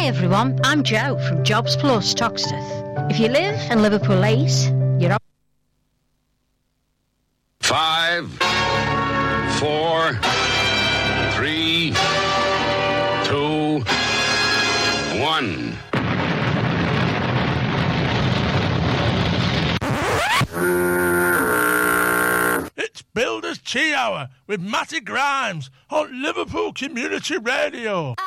everyone, I'm Jo from Jobs Plus Toxteth. If you live in Liverpool East, you're up. 5, 4, 3, 2, 1. It's Builders Tea Hour with Matty Grimes on Liverpool Community Radio.